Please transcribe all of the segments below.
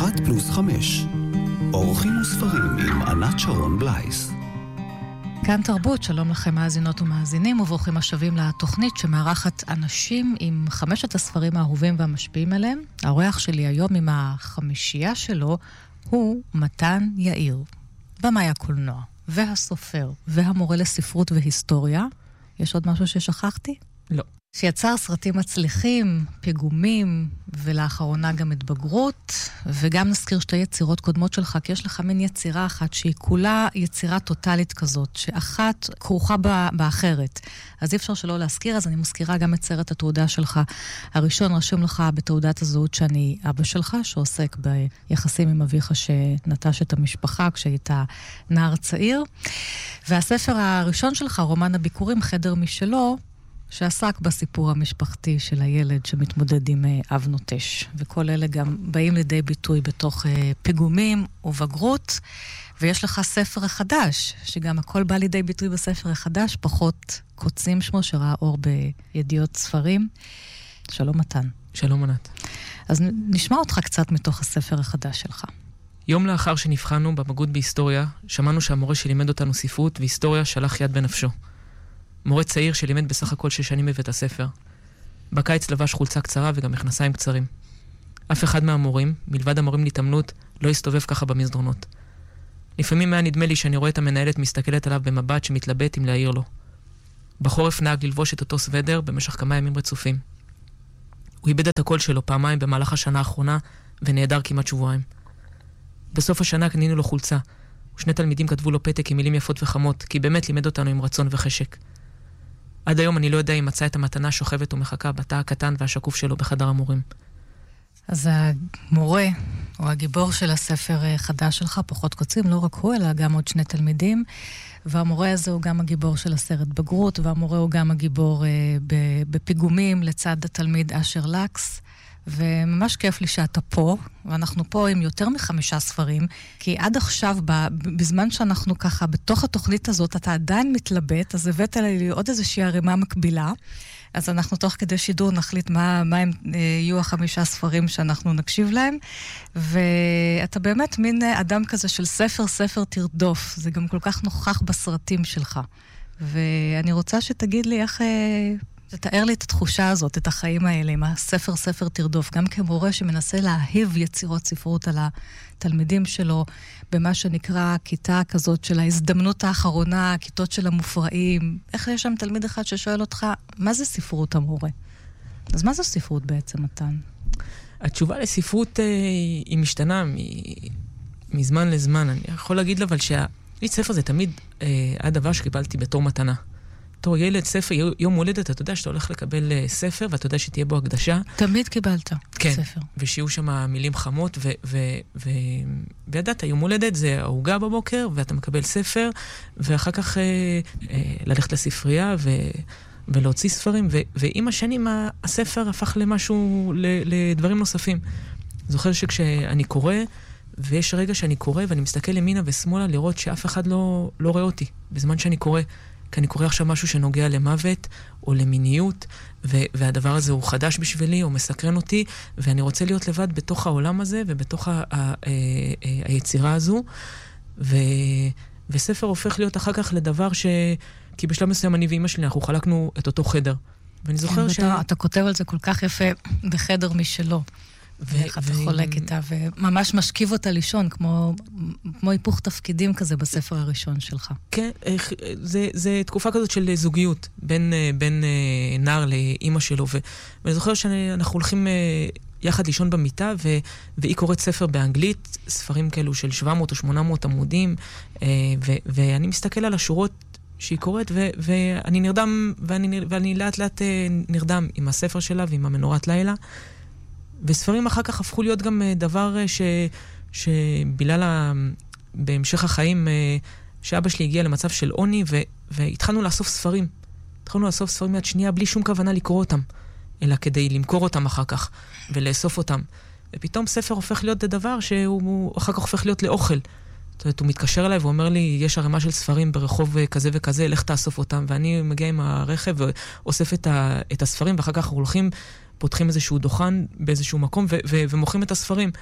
1+5 אורחים וספרים עם ענת שרון בלייס. כאן תרבות, שלום לכם מאזינות ומאזינים, וברוכים השבים לתוכנית שמארחת אנשים עם 5 הספרים האהובים והמשפיעים עליהם. האורח שלי היום עם החמישייה שלו הוא מתן יאיר, במאי הקולנוע והסופר והמורה לספרות והיסטוריה. יש עוד משהו ששכחתי? לא. שיצר סרטים מצליחים, פיגומים, ולאחרונה גם התבגרות, וגם נזכיר 2 יצירות קודמות שלך, כי יש לך מין יצירה אחת שהיא כולה יצירה טוטלית כזאת, שאחת כרוכה באחרת. אז אי אפשר שלא להזכיר, אז אני מזכירה גם את סרט התעודה שלך. הראשון רשום לך בתעודת הזהות שאני אבא שלך, שעוסק ביחסים עם אביך שנטש את המשפחה כשהיית נער צעיר. והספר הראשון שלך, רומן הביקורים, חדר משלו, שעסק בסיפור המשפחתי של הילד שמתמודד עם אב נוטש. וכל אלה גם באים לידי ביטוי בתוך פיגומים ובגרות. ויש לך ספר החדש, שגם הכל בא לידי ביטוי בספר החדש, פחות קוצים שמו, שראה אור בידיעות ספרים. שלום מתן. שלום ענת. אז נשמע אותך קצת מתוך הספר החדש שלך. יום לאחר שנבחנו בבגרות בהיסטוריה, שמענו שהמורה שלימד אותנו ספרות והיסטוריה שלח יד בנפשו. מורה צעיר שלימד בסך הכל 6 שנים בבית הספר. בקיץ לבש חולצה קצרה וגם מכנסיים קצרים. אף אחד מהמורים, מלבד המורים להתאמנות, לא הסתובב ככה במסדרונות. לפעמים היה נדמה לי שאני רואה את המנהלת מסתכלת עליו במבט שמתלבט אם להעיר לו. בחורף נהג ללבוש את אותו סוודר במשך כמה ימים רצופים. הוא איבד את הקול שלו פעמיים במהלך השנה האחרונה ונעדר כמעט שבועיים. בסוף השנה קנינו לו חולצה, ו2 תלמידים כתבו לו פתק עם מילים יפות וחמות, כי באמת לימד אותנו עם רצון וחשק. עד היום אני לא יודע אם מצא את המתנה שוכבת ומחכה בתא הקטן והשקוף שלו בחדר המורים. אז המורה, או הגיבור של הספר חדש שלך, פחות קוצים, לא רק הוא, אלא גם עוד 2 תלמידים, והמורה הזה הוא גם הגיבור של הסרט בגרות, והמורה הוא גם הגיבור בפיגומים לצד התלמיד אשר לקס, וממש כיף לי שאתה פה, ואנחנו פה עם יותר מ5 ספרים, כי עד עכשיו, בזמן שאנחנו ככה בתוך התוכנית הזאת, אתה עדיין מתלבט, אז הבאת לי עוד איזושהי ערימה מקבילה, אז אנחנו תוך כדי שידור נחליט מה הם יהיו 5 ספרים שאנחנו נקשיב להם, ואתה באמת מין אדם כזה של ספר תרדוף, זה גם כל כך נוכח בסרטים שלך, ואני רוצה שתגיד לי איך תתאר לי את התחושה הזאת, את החיים האלה, עם הספר תרדוף, גם כמורה שמנסה להאהיב יצירות ספרות על התלמידים שלו, במה שנקרא כיתה כזאת של ההזדמנות האחרונה, הכיתות של המופרעים. איך יש שם תלמיד אחד ששואל אותך, מה זה ספרות המורה? אז מה זה ספרות בעצם, מתן? התשובה לספרות היא משתנה מזמן לזמן. אני יכול להגיד אבל ספר זה תמיד הדבר שקיבלתי בתור מתנה. בתור ילד, ספר, יום הולדת, אתה יודע שאתה הולך לקבל ספר, ואתה יודע שתהיה בו הקדשה. תמיד קיבלת כן, ספר. ושיהיו שם מילים חמות, וידעת, יום הולדת זה ההוגה בבוקר, ואתה מקבל ספר, ואחר כך ללכת לספרייה, ולהוציא ספרים, ועם השנים הספר הפך למשהו, לדברים נוספים. זוכר שכשאני קורא, ויש רגע שאני קורא, ואני מסתכל ימינה ושמאלה, לראות שאף אחד לא רואה אותי, בזמן שאני קורא. כי אני קורא עכשיו משהו שנוגע למוות או למיניות, והדבר הזה הוא חדש בשבילי, הוא מסקרן אותי, ואני רוצה להיות לבד בתוך העולם הזה, ובתוך היצירה הזו, וספר הופך להיות אחר כך לדבר כי בשלב מסוים אני ואמא שלי, אנחנו חלקנו את אותו חדר. ואני זוכר אתה כותב על זה כל כך יפה בחדר משלו. ואיך אתה חולק איתה, וממש משכיב אותה לישון, כמו היפוך תפקידים כזה בספר הראשון שלך. כן, זה תקופה כזאת של זוגיות, בין נער לאמא שלו, ואני זוכר שאנחנו הולכים יחד לישון במיטה, והיא קוראת ספר באנגלית, ספרים כאלו של 700 או 800 עמודים, ואני מסתכל על השורות שהיא קוראת, ואני נרדם, ואני לאט לאט נרדם עם הספר שלה ועם המנורת לילה, וספרים אחר כך הפכו להיות גם דבר שבגלל בהמשך החיים, שאבא שלי הגיע למצב של עוני, והתחלנו לאסוף ספרים. התחלנו לאסוף ספרים יד שנייה, בלי שום כוונה לקרוא אותם, אלא כדי למכור אותם אחר כך, ולאסוף אותם. ופתאום ספר הופך להיות דבר שהוא אחר כך הופך להיות לאוכל. זאת אומרת, הוא מתקשר אליי ואומר לי, יש ערימה של ספרים ברחוב כזה וכזה, לך תאסוף אותם, ואני מגיע עם הרכב ואוסף את הספרים, ואחר כך הולכים, פותחים איזשהו דוכן באיזשהו מקום, ומוכרים את הספרים.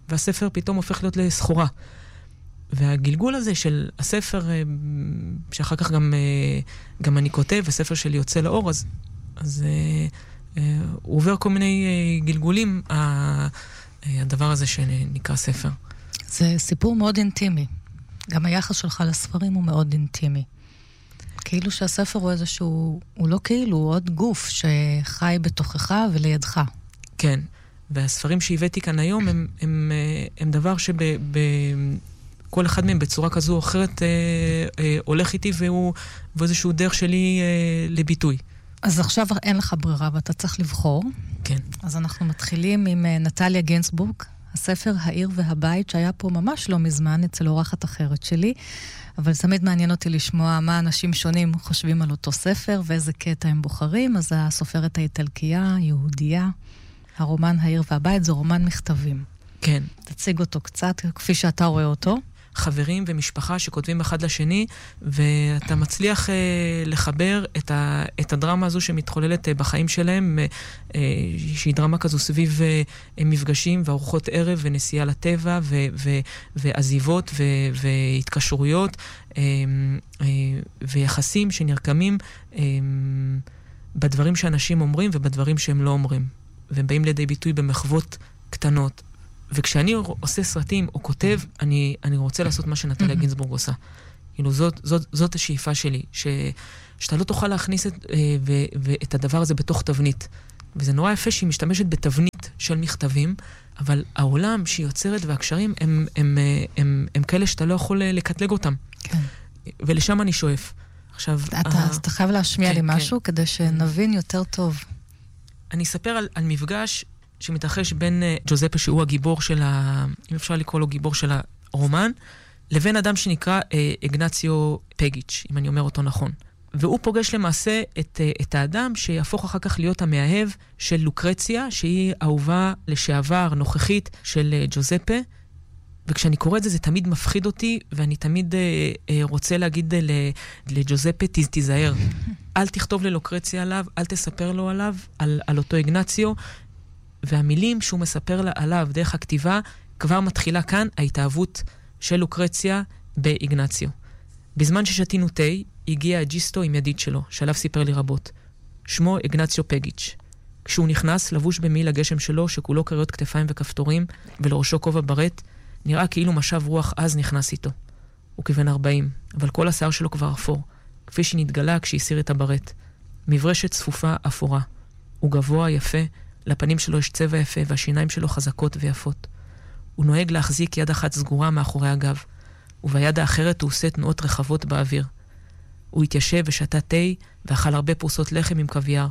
והספר פתאום הופך להיות לסחורה. והגלגול הזה של הספר, שאחר כך גם אני כותב, הספר שלי יוצא לאור, אז הוא עובר כל מיני גלגולים, הדבר הזה שנקרא ספר. זה סיפור מאוד אינטימי. גם היחס שלך לספרים הוא מאוד אינטימי. כאילו שהספר הוא איזשהו, הוא לא כאילו, הוא עוד גוף שחי בתוכך ולידך. כן, והספרים שהבאתי כאן היום הם דבר כל אחד מהם בצורה כזו או אחרת הולך איתי, והוא איזשהו דרך שלי לביטוי. אז עכשיו אין לך ברירה ואתה צריך לבחור. כן. אז אנחנו מתחילים עם נטליה גינסבורג, הספר העיר והבית, שהיה פה ממש לא מזמן אצל אורחת אחרת שלי, אבל תמיד מעניין אותי לשמוע מה אנשים שונים חושבים על אותו ספר, ואיזה קטע הם בוחרים. אז הסופרת האיטלקייה, יהודייה, הרומן העיר והבית, זה רומן מכתבים. כן. תציג אותו קצת, כפי שאתה רואה אותו. חברים ומשפחה שכותבים אחד לשני, ואתה מצליח לחבר את הדרמה הזו שמתחוללת בחיים שלהם, שהיא דרמה כזו סביב מפגשים וארוחות ערב ונסיעה לטבע ועזיבות והתקשרויות ויחסים שנרקמים בדברים שאנשים אומרים ובדברים שהם לא אומרים, ובאים לידי ביטוי במחוות קטנות. וכשאני עושה סרטים או כותב, אני רוצה לעשות מה שנטליה גינסבורג עושה. כאילו, זאת השאיפה שלי, שאתה לא תוכל להכניס את הדבר הזה בתוך תבנית. וזה נורא יפה שהיא משתמשת בתבנית של מכתבים, אבל העולם שהיא יוצרת והקשרים הם כאלה שאתה לא יכול לקטלג אותם. כן. ולשם אני שואף. עכשיו... אתה חייב להשמיע לי משהו כדי שנבין יותר טוב. אני אספר על מפגש שמתרחש בין ג'וזפה, שהוא הגיבור של אם אפשר לקרוא לו גיבור של הרומן, לבין אדם שנקרא איגנציו פגיץ', אם אני אומר אותו נכון. והוא פוגש למעשה את האדם שיהפוך אחר כך להיות המאהב של לוקרציה, שהיא אהובה לשעבר, נוכחית של ג'וזפה. וכשאני קורא את זה, זה תמיד מפחיד אותי, ואני תמיד רוצה להגיד לג'וזפה, תיזהר. אל תכתוב ללוקרציה עליו, אל תספר לו עליו, על אותו איגנציו, והמילים שהוא מספר עליו דרך הכתיבה, כבר מתחילה כאן ההתאהבות של לוקרציה באיגנציו. בזמן ששתינו תה, הגיע הג'יסטו עם ידיד שלו, שעליו סיפר לי רבות. שמו איגנציו פגיץ'. כשהוא נכנס, לבוש במעיל הגשם שלו, שכולו קריות כתפיים וכפתורים, ולראשו כובע ברט, נראה כאילו משב רוח אז נכנס איתו. הוא כבן 40, אבל כל השיער שלו כבר אפור, כפי שנתגלה כשהסיר את הברט. מברשת צפופה אפורה. הוא גבוה, יפה, לפנים שלו יש צבע יפה, והשיניים שלו חזקות ויפות. הוא נוהג להחזיק יד אחת סגורה מאחורי הגב, וביד האחרת הוא עושה תנועות רחבות באוויר. הוא התיישב ושתה תה, ואכל הרבה פרוסות לחם עם קוויאר.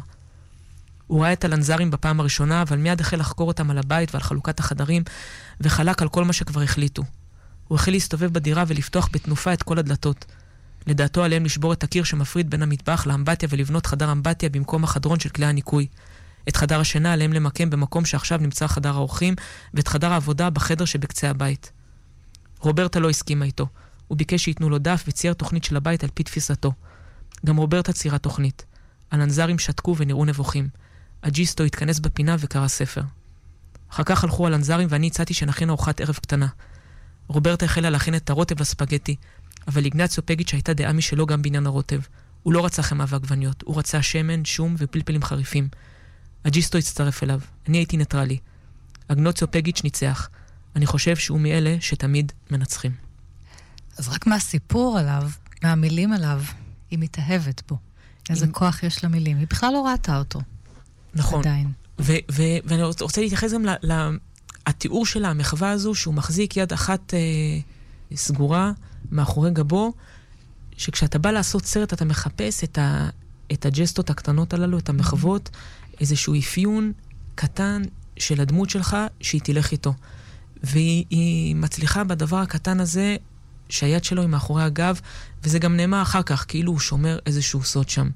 הוא ראה את הלנזרים בפעם הראשונה, אבל מיד החל לחקור אותם על הבית ועל חלוקת החדרים, וחלק על כל מה שכבר החליטו. הוא החל להסתובב בדירה ולפתוח בתנופה את כל הדלתות. לדעתו עליהם לשבור את הקיר שמפריד בין המטבח לאמבטיה ולבנות חדר אמבטיה במקום החדרון של כלי הניקוי. את חדר השינה עליהם למקם במקום שעכשיו נמצא חדר האורחים, ואת חדר העבודה בחדר שבקצה הבית. רוברטה לא הסכימה איתו. הוא ביקש שיתנו לו דף וצייר תוכנית של הבית על פי תפיסתו. גם רוברטה ציירה תוכנית. הלנזרים שתקו ונראו נבוכים. הג'יסטו התכנס בפינה וקרא ספר. אחר כך הלכו הלנזרים ואני הצעתי שנכין ארוחת ערב קטנה. רוברטה החלה להכין את הרוטב לספגטי, אבל איגנציו פגיץ' הייתה דעה משלו גם בעניין הרוטב. הוא לא רצה חמאה ועגבניות, הוא רצה שמן, שום ופלפלים חריפים. הג'יסטו הצטרף אליו, אני הייתי ניטרלי. איגנציו פגיץ' ניצח. אני חושב שהוא מאלה שתמיד מנצחים. אז רק מהסיפור עליו, מהמילים עליו, היא מתאהבת בו. איזה כוח יש למילים. היא בכלל לא ראתה אותו. נכון. עדיין. ואני רוצה להתייחס גם לתיאור של המחווה הזו, שהוא מחזיק יד אחת סגורה מאחורי גבו, שכשאתה בא לעשות סרט, אתה מחפש את הג'סטות הקטנות הללו, את המחוות, איזשהו אפיון קטן של הדמות שלך, שהיא תלך איתו. והיא מצליחה בדבר הקטן הזה, שהיד שלו היא מאחורי הגב, וזה גם נאמר אחר כך, כאילו הוא שומר איזשהו סוד שם.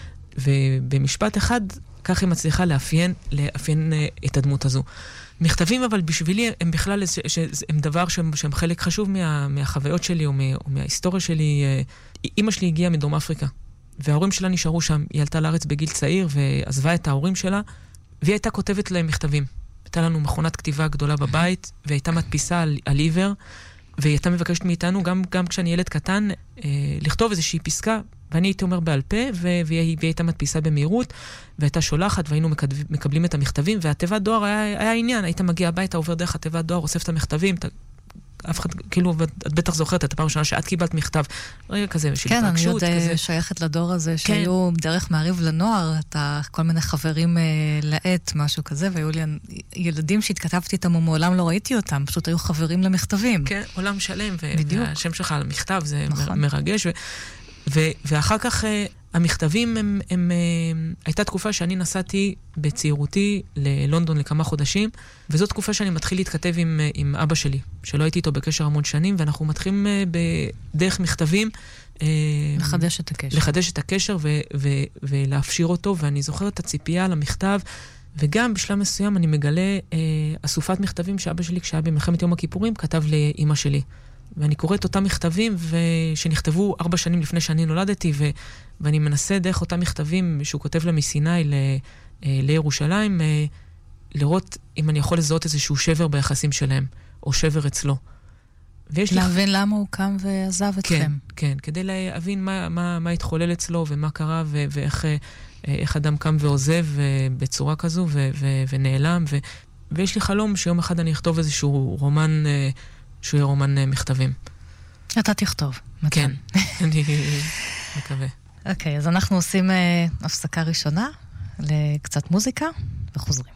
ובמשפט אחד, כך היא מצליחה לאפיין את הדמות הזו. מכתבים, אבל בשבילי, הם בכלל, הם דבר שהם חלק חשוב מהחוויות שלי, או מההיסטוריה שלי. אמא שלי הגיעה מדרום אפריקה, וההורים שלה נשארו שם. היא עלתה לארץ בגיל צעיר, ועזבה את ההורים שלה, והיא הייתה כותבת להם מכתבים. הייתה לנו מכונת כתיבה גדולה בבית, והייתה מדפיסה על עיוור, והיא הייתה מבקשת מאיתנו, גם כשאני ילד קטן, לכתוב איזושהי פסקה, ואני הייתי אומר בעל פה, והיא הייתה מדפיסה במהירות, והייתה שולחת, והיינו מקבלים את המכתבים, והתיבת דואר היה עניין, היית מגיע הביתה, עובר דרך התיבת דואר, אוסף את המכתבים, אף אחד, כאילו, את בטח זוכרת את הפעם ראשונה שאת קיבלת מכתב, רגע כזה, של התרגשות. כן, אני עוד שייכת לדור הזה, שהיו דרך מעריב לנוער, כל מיני חברים לעת, משהו כזה, והיו לי ילדים שהתכתבתי איתם ומעולם לא ראיתי אותם, פשוט היו חברים למכתבים. כן, עולם שלם, והשם שלך על המכתב, זה מרגש, ואחר כך המכתבים הייתה תקופה שאני נסעתי בצעירותי ללונדון לכמה חודשים, וזאת תקופה שאני מתחיל להתכתב עם אבא שלי, שלא הייתי איתו בקשר המון שנים, ואנחנו מתחילים בדרך מכתבים לחדש את הקשר ולהפשיר אותו, ואני זוכר את הציפייה למכתב, וגם בשלב מסוים אני מגלה אסופת מכתבים שאבא שלי, כשהיה במלחמת יום הכיפורים, כתב לאמא שלי. ואני קורא את אותם מכתבים שנכתבו 4 שנים לפני שאני נולדתי, ואני מנסה דרך אותם מכתבים שהוא כותב לה מסיני לירושלים, לראות אם אני יכול לזהות איזשהו שבר ביחסים שלהם, או שבר אצלו. להבין למה הוא קם ועזב אתכם. כן, כדי להבין מה התחולל אצלו, ומה קרה, ואיך אדם קם ועוזב בצורה כזו, ונעלם, ויש לי חלום שיום אחד אני אכתוב איזשהו רומן, שהוא יהיה רומן מכתבים. אתה תכתוב. כן, אני מקווה. אוקיי, אז אנחנו עושים הפסקה ראשונה לקצת מוזיקה וחוזרים.